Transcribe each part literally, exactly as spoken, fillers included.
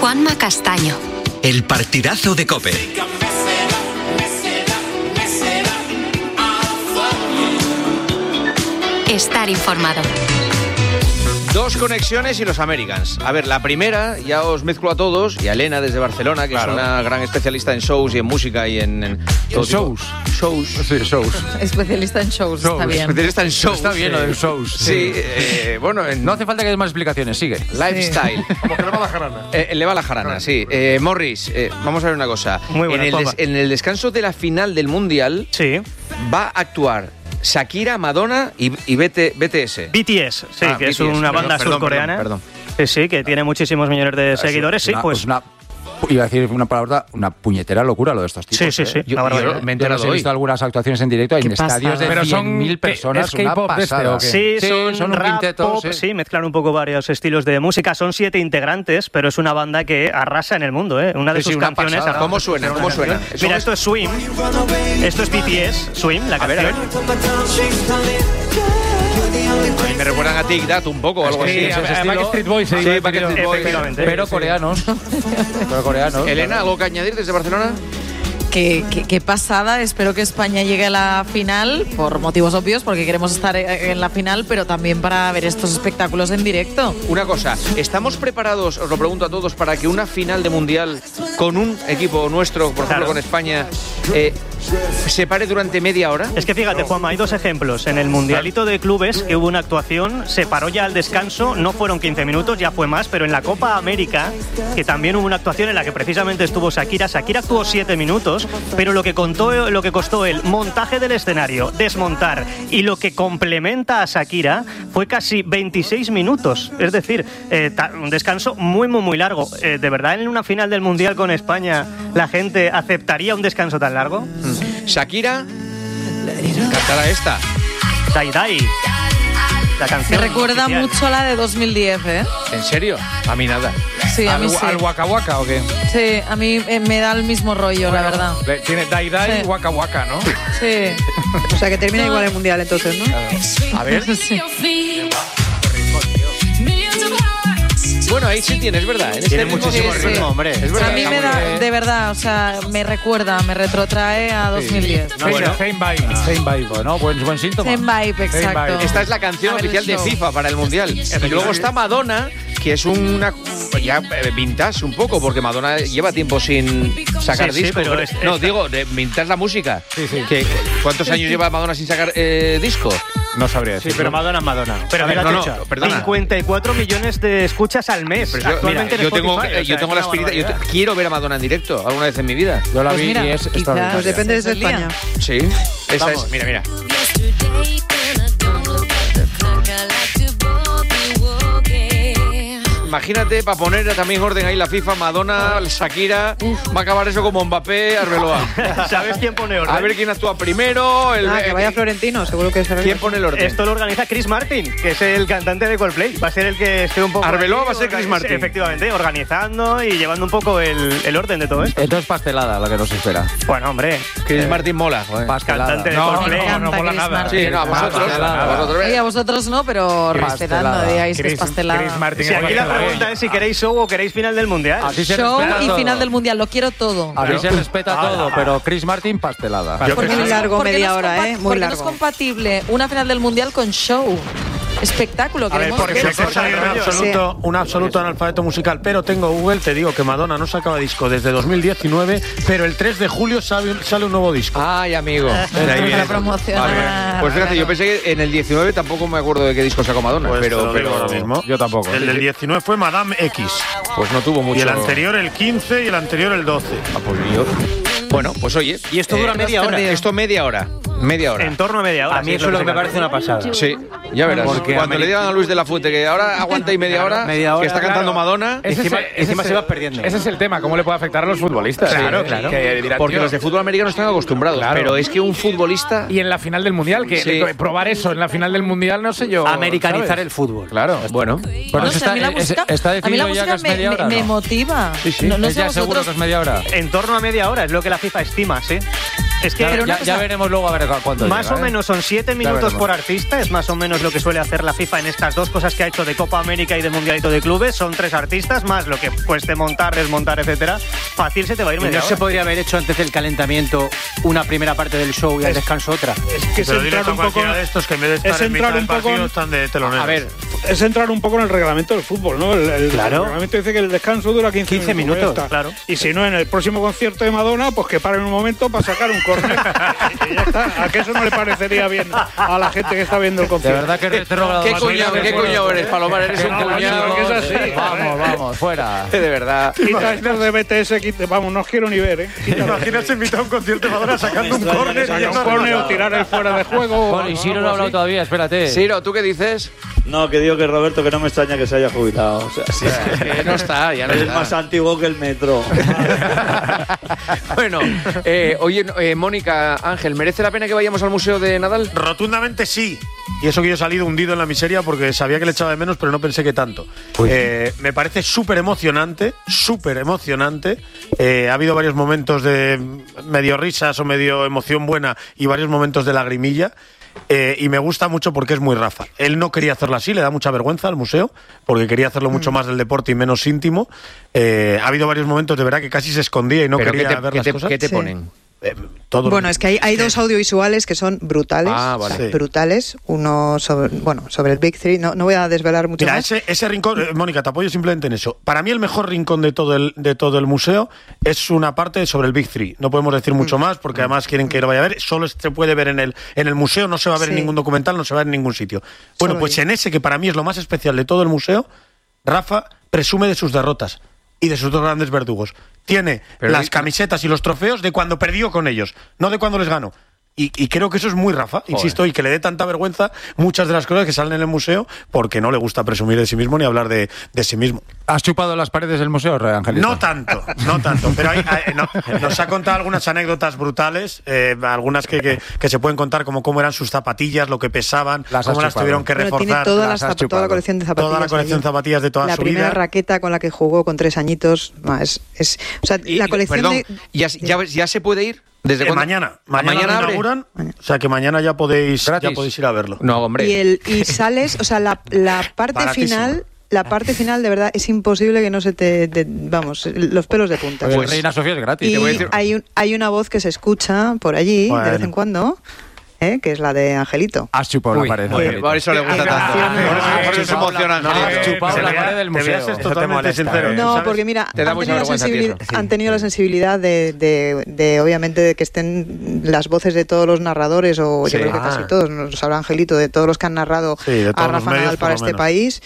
Juanma Castaño. El partidazo de COPE. Estar informado. Dos conexiones y los Americans. A ver, la primera, ya os mezclo a todos, y a Elena desde Barcelona, que claro. es una gran especialista en shows y en música y en... en todo shows. Shows. Sí, shows. Especialista en shows, shows. Está bien. Especialista en shows. Está bien sí. lo de shows. Sí, sí. Eh, bueno... En... No hace falta que des más explicaciones, sigue. Lifestyle. Sí. Como que le va la jarana. Eh, le va la jarana, sí. Eh, Morris, eh, vamos a ver una cosa. Muy buena, en, el des- en el descanso de la final del Mundial sí. va a actuar Shakira, Madonna y, y B T, B T S. B T S, sí, ah, que B T S. es una Perdón, banda perdón, surcoreana. Perdón, perdón. Sí, sí, que tiene muchísimos millones de seguidores. Sí, una, pues... una, iba a decir una palabra, una puñetera locura lo de estos tipos. Sí, sí, sí. ¿eh? Yo, yo, yo me he enterado he visto hoy. algunas actuaciones en directo, hay en estadios de cien mil personas. ¿Es K-pop de este o qué? Sí, sí, son, son un rap, quinteto. Pop, Sí. sí, mezclan un poco varios estilos de música. Son siete integrantes, pero es una banda que arrasa en el mundo, ¿eh? Una de sí, sus sí, una canciones... pasada. ¿Cómo suena? ¿Cómo suena? Mira, esto es Swim. Esto es B T S, Swim, la a canción. Ver, a A mí me recuerdan a Tic Tac un poco o algo sí, así. A, a Backstreet Boys, sí, sí, Backstreet Boys. Pero coreanos. Pero coreanos. Elena, ¿algo que añadir desde Barcelona? Qué, qué, qué pasada, espero que España llegue a la final, por motivos obvios, porque queremos estar en la final, pero también para ver estos espectáculos en directo. Una cosa, ¿estamos preparados, os lo pregunto a todos, para que una final de Mundial con un equipo nuestro, por ejemplo claro. con España, eh, se pare durante media hora? Es que fíjate, Juanma, hay dos ejemplos. En el Mundialito de Clubes, que hubo una actuación, se paró ya al descanso, no fueron quince minutos, ya fue más, pero en la Copa América, que también hubo una actuación en la que precisamente estuvo Shakira, Shakira actuó siete minutos, pero lo que, contó, lo que costó el montaje del escenario, desmontar, y lo que complementa a Shakira fue casi veintiséis minutos. Es decir, eh, un descanso muy, muy, muy largo. Eh, ¿De verdad en una final del Mundial con España la gente aceptaría un descanso tan largo? Mm. Shakira cantará esta. Dai Dai. La canción Me recuerda oficial. mucho a la de dos mil diez, ¿eh? ¿En serio? A mí nada. Sí, a ¿Al, mí sí. ¿Al Waka Waka o qué? Sí, a mí eh, me da el mismo rollo, Bueno, la verdad. le- Tiene Dai Dai, Sí. Waka Waka, ¿no? Sí. O sea, que termina igual el Mundial entonces, ¿no? A ver. Sí. Bueno, ahí sí tienes, ¿verdad? En este Tiene ritmo muchísimo sí, ritmo, sí. hombre. Es verdad. A mí me da, de verdad, o sea, me recuerda, me retrotrae a dos mil diez. No, bueno, same vibe, same vibe. Bueno, buen, buen síntoma. Same vibe, exacto. vibe. Esta es la canción A ver oficial el de show. FIFA para el Mundial. Y luego está Madonna, que es una ya eh, vintage un poco, porque Madonna lleva tiempo sin sacar Sí, sí, discos. pero es- no, esta- digo, de vintage la música. Sí, sí. Que, ¿Cuántos años lleva Madonna sin sacar eh, disco? No sabría decir. Sí, pero Madonna es Madonna. Pero A ver, fíjate, no, no, perdona. cincuenta y cuatro millones de escuchas al mes. Pero yo, actualmente mira, en yo tengo, Spotify, eh, o yo sea, tengo es la una espinita. Yo te- barbaridad. quiero ver a Madonna en directo alguna vez en mi vida. Yo la Pues vi mira, y es quizás- extraordinaria. Pues depende desde Es el día. España. Sí, esa es. Mira, mira. Imagínate, para poner también orden ahí la FIFA, Madonna, Shakira, va a acabar eso como Mbappé, Arbeloa. ¿Sabes quién pone orden? A ver quién actúa primero. El, Ah, que vaya Florentino, seguro que es ¿Quién pone el orden? Esto lo organiza Chris Martin, que es el cantante de Coldplay. Va a ser el que esté un poco... Arbeloa ahí, va a ser Chris organiz- Martin. Efectivamente, organizando y llevando un poco el, el orden de todo esto. Entonces pastelada lo que nos espera. Bueno, hombre, Chris Martin mola, joder. Pastelada. cantante de No, Coldplay. no, no Me mola encanta nada. Chris Sí, no, a vosotros. Pastelada. A vosotros. Oye, a vosotros no, pero respetando, Pastelada. digáis que es Chris- pastelada. Chris Martin Si es aquí la pastelada. pregunta es si queréis show o queréis final del Mundial. Aquí se Show respeta y todo. final del Mundial, lo quiero todo. Aquí se respeta todo, pero Chris Martin pastelada. Yo Porque que Muy no es- largo, porque media no es hora, compa- ¿eh? Muy porque no es largo. compatible una final del Mundial con show. Espectáculo, A ver, queremos porque ver. sé que soy un absoluto, un absoluto analfabeto musical, pero tengo Google, te digo que Madonna no sacaba disco desde dos mil diecinueve, pero el tres de julio sale, un- sale un nuevo disco. Ay, amigo. De ahí Para viene. promocionar. Vale. Pues fíjate, yo pensé que en el diecinueve tampoco me acuerdo de qué disco sacó Madonna, Pues te pero, lo pero digo ahora mismo. Yo tampoco. El del diecinueve fue Madame X. pues no tuvo mucho. Y el anterior el quince y el anterior el doce. Ah, pues yo- Bueno, pues oye. Y esto dura media hora. Esto media hora. Media hora. En torno a media hora. A mí sí, eso es lo que me se parece una calcula. pasada. Sí, ya verás. Porque Cuando Ameri- le digan a Luis de la Fuente que ahora aguanta y media hora, Media hora, que está cantando claro. Madonna. Ese Encima- es- encima ese se va perdiendo. Ese es el tema, cómo le puede afectar a los futbolistas. Claro, Sí, claro. que dirán, Porque tío, los de fútbol americano están acostumbrados. Claro. Pero es que un futbolista. Y en la final del Mundial, que Sí. le- probar eso en la final del Mundial, no sé yo. Americanizar ¿sabes? el fútbol. Claro, bueno. Pero No eso sé, a mí la está, es- música, está a mí la decidido ya que música es me, media me- hora. me ¿no? motiva. Sí, sí. No, no ¿Es sé ya seguro vosotros. que es media hora? En torno a media hora es lo que la FIFA estima, sí. Es que ya, ya, ya veremos luego a ver cuánto Más llega, o ¿eh? menos son siete minutos por artista, es más o menos lo que suele hacer la FIFA en estas dos cosas que ha hecho de Copa América y de Mundialito de Clubes. Son tres artistas, más lo que cueste montar, desmontar, etcétera. Fácil se te va a ir media ¿No hora. se podría haber hecho antes del calentamiento una primera parte del show y al descanso otra? Es que es entrar un poco de estos que en vez de estar es en mitad entrar del un poco partido en- están de teloneros. A ver, Es entrar un poco en el reglamento del fútbol, ¿no? El, el- Claro. el reglamento dice que el descanso dura quince, quince minutos. minutos, ya está. claro. Y si no, en el próximo concierto de Madonna, pues que paren un momento para sacar un córner. Y ya está. ¿A que eso no le parecería bien a la gente que está viendo el De concierto? verdad que retrógrado. ¿qué más cuñado, allá de qué fuera. cuñado eres, Palomar? Eres Que un no, cuñado. que es así. Vamos, vamos, fuera. De verdad. Quita estos de B T S, quita- vamos, no os quiero ni ver, ¿eh? Imaginas invitar a un concierto de Madonna sacando un córner. Saca un córner o tirar el fuera de juego. Bueno, y Ciro no ha hablado todavía, espérate. Ciro, ¿tú qué dices? No, que digo que Roberto, que no me extraña que se haya jubilado. O sea, sí, Es que no está, ya no es está. más antiguo que el metro. Bueno, eh, oye, eh, Mónica, Ángel, ¿merece la pena que vayamos al Museo de Nadal? Rotundamente sí. Y eso que yo he salido hundido en la miseria porque sabía que le echaba de menos, pero no pensé que tanto. Eh, me parece súper emocionante, súper emocionante. Eh, ha habido varios momentos de medio risas o medio emoción buena y varios momentos de lagrimilla. Eh, y me gusta mucho porque es muy Rafa. Él no quería hacerlo así, le da mucha vergüenza al museo, porque quería hacerlo mucho más del deporte y menos íntimo. Eh, ha habido varios momentos de verdad que casi se escondía y no ¿Pero quería qué te, ver qué las te- cosas. qué te Sí. ponen? Eh, todo Bueno, es que hay, hay dos audiovisuales que son brutales. Ah, vale. o sea, Sí. brutales. Uno sobre, bueno, sobre el Big Three. No, no voy a desvelar mucho Mira, más. ese, ese rincón, eh, Mónica, te apoyo simplemente en eso. Para mí el mejor rincón de todo el, de todo el museo es una parte sobre el Big Three. No podemos decir mucho más porque además quieren que lo vaya a ver. Solo se puede ver en el, en el museo, no se va a ver en Sí. ningún documental, no se va a ver en ningún sitio. Bueno, Solo pues ahí. en ese que para mí es lo más especial de todo el museo, Rafa presume de sus derrotas y de sus dos grandes verdugos. Tiene Pero las di- camisetas y los trofeos de cuando perdió con ellos, no de cuando les ganó. Y, y creo que eso es muy Rafa, insisto, y que le dé tanta vergüenza muchas de las cosas que salen en el museo porque no le gusta presumir de sí mismo ni hablar de, de sí mismo. ¿Has chupado las paredes del museo, Angelito? No tanto, no tanto, pero hay- hay- no, nos ha contado algunas anécdotas brutales, eh, algunas que, que, que se pueden contar, como cómo eran sus zapatillas, lo que pesaban, Las has cómo las chupado. tuvieron que Bueno, reforzar. tiene toda, las las has zap- toda la chupado. colección de zapatillas. Toda la colección allí. de zapatillas de toda La su primera vida. raqueta con la que jugó con tres añitos. bah, Es, es, o sea, Y- la colección perdón, de. ¿ya, ya, ya se puede ir? ¿Desde Eh, cuándo? mañana, mañana, ¿Mañana lo abre? inauguran, o sea que mañana ya podéis, ya Gratis. podéis ir a verlo. No, hombre. Y, el, y sales, o sea, la, la parte Baratísimo. final. La parte final, de verdad, es imposible que no se te. te- vamos, los pelos de punta. Pues, Pues- Reina Sofía es gratis. Y te voy a decir. hay, un- hay una voz que se escucha por allí Bueno. de vez en cuando, ¿eh? Que es la de Angelito. Has chupado Uy, la pared. muy bien, Angelito. por eso le gusta Eh, tanto. canciones. Por eso, por eso se emociona, No, Angelito. has chupado Se la vea- pared del te veas museo. es totalmente molesta, sincero. ¿eh? No, ¿sabes? porque mira, Te da han mucha tenido, la vergüenza a ti sensibilidad, eso. han tenido la sensibilidad de, de, de, obviamente, de que estén las voces de todos los narradores, o Sí. yo creo que Ah. casi todos, lo sabrá Angelito, de todos los que han narrado Sí, de todos a los Rafa medios, Nadal por para lo este menos. país.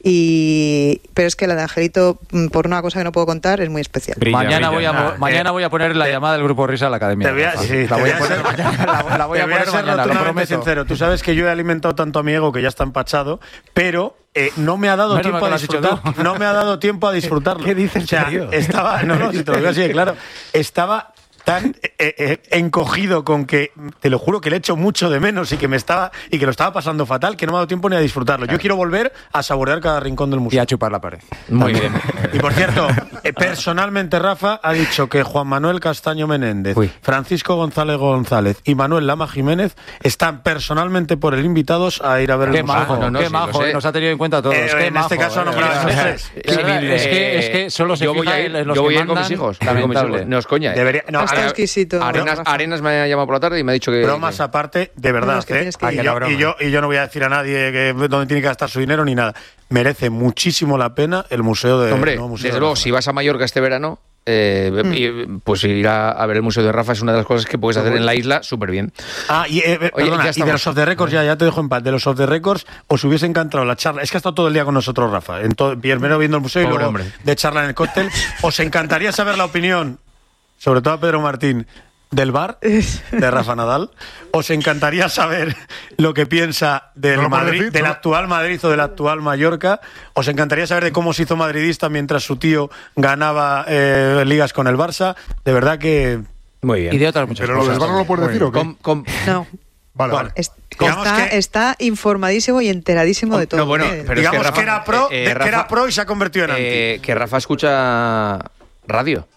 Y pero es que la de Angelito, mm, por una cosa que no puedo contar, es muy especial. Brilla, mañana, brilla. Voy a, Ah, mañana eh, voy a poner la llamada del Grupo Risa a la Academia. Te voy a, Rafa. sí, la te voy voy a a poner ser- mañana. La, la voy te a voy a poner ser mañana, lo rotundamente prometo. sincero. Tú sabes que yo he alimentado tanto a mi ego que ya está empachado, pero eh, no me ha dado Menos tiempo mal que a lo has dicho disfrutar. tú. No me ha dado tiempo a disfrutarlo. ¿Qué dices, O sea, tío? estaba, no, no, si te lo digo así de claro, estaba tan eh, eh, encogido con que, te lo juro que le echo mucho de menos y que me estaba y que lo estaba pasando fatal, que no me ha dado tiempo ni a disfrutarlo. Yo quiero volver a saborear cada rincón del Y museo. a chupar la pared. Muy bien. Y por cierto, eh, personalmente Rafa ha dicho que Juan Manuel Castaño Menéndez, Uy. Francisco González González y Manuel Lama Jiménez están personalmente por él invitados a ir a ver el Qué museo. majo, no, no, qué sí, lo majo, sé. eh, nos ha tenido en cuenta a todos. Eh, Qué en este majo, caso ha eh. nombrado a sus Eh, tres. de verdad, es, que, es que solo se yo voy fija a él ir, en los yo que voy a ir con mandan. mis hijos. Yo voy con mis hijos. Lamentable. No es coña. ¿eh? Debería- no, Está ahora- exquisito. Arenas, Rafa. Arenas me ha llamado por la tarde y me ha dicho que... Bromas aparte, de verdad, No, es que ¿eh? tienes que y, ir. yo, y, yo, y yo no voy a decir a nadie que dónde tiene que gastar su dinero ni nada. Merece muchísimo la pena el museo de Hombre, el nuevo museo desde de luego, Rafa. si vas a Mallorca este verano, eh, Mm. y, pues ir a, a ver el Museo de Rafa es una de las cosas que puedes hacer en la isla súper bien. Ah, y, eh, perdona, ya y de estamos. los off the records, ya, ya te dejo en paz. De los off the records, os hubiese encantado la charla. Es que ha estado todo el día con nosotros, Rafa. En todo, primero viendo el museo y Pobre luego hombre. de charla en el cóctel. Os encantaría saber la opinión, sobre todo a Pedro Martín, del bar de Rafa Nadal. Os encantaría saber lo que piensa del No lo puedes Madrid, decir, del ¿no? actual Madrid o del actual Mallorca. Os encantaría saber de cómo se hizo madridista mientras su tío ganaba eh, ligas con el Barça. De verdad que... Muy bien. Y de otras muchas ¿Pero lo del cosas. bar no lo puedes decir o qué? Com- com- No. Vale, Bueno, vale. Es- Digamos está, que- está informadísimo y enteradísimo de todo. no, bueno, ¿eh? pero es que digamos que, Rafa- era pro, eh, eh, de- que Rafa- era pro y se ha convertido en anti. eh, que Rafa escucha radio.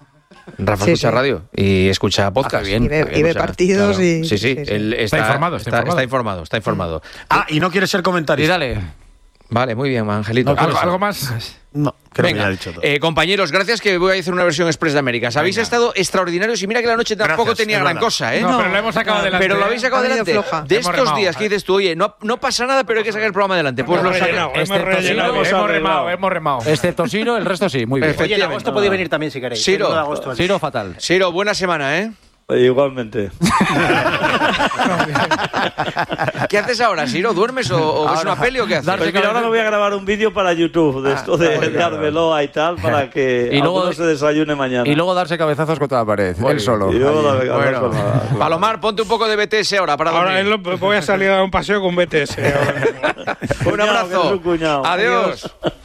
Rafa Sí, escucha sí. radio y escucha podcast. bien. Y ve- y ve Escucha- partidos y- Sí, sí, sí, sí. él Está informado, está informado. Está informado, está informado. Ah, y no quiere ser Y comentarista. dale. Vale, muy bien, Angelito. ¿Algo, Claro. algo más? No, creo que Venga, ya ha dicho todo. eh, compañeros, gracias que voy a hacer una versión express de Américas. Habéis Venga. estado extraordinarios y mira que la noche tampoco Gracias, tenía es gran verdad. cosa, ¿eh? No, pero lo hemos sacado adelante. Pero lo habéis sacado Ha venido adelante. floja. De Hemos estos remado. días que dices tú, oye, no, no pasa nada, pero hay que sacar el programa adelante. Pues lo Hemos saqué. rellenado, hemos Excepto Ciro, rellenado. hemos hemos arreglado. remado, hemos remado. Excepto Ciro, el resto sí, muy bien. Perfecto. Oye, en agosto podéis venir también si queréis. Ciro. El uno de agosto. Ciro, fatal. Siro, buena semana, ¿eh? Igualmente. ¿Qué haces ahora, Siro? ¿Duermes o, o ves Ahora, una peli o qué haces? darse Pues mira, ahora me voy a grabar un vídeo para YouTube de esto de, de Arbeloa y tal, para que Y luego- alguno se desayune mañana. Y luego darse cabezazos contra la pared, él solo. Y luego allí. la- la- Bueno, la- Palomar, ponte un poco de B T S ahora para Ahora dormir. es lo- voy a salir a dar un paseo con B T S. ahora mismo. Un Cuñado, que abrazo. es un cuñado. Adiós.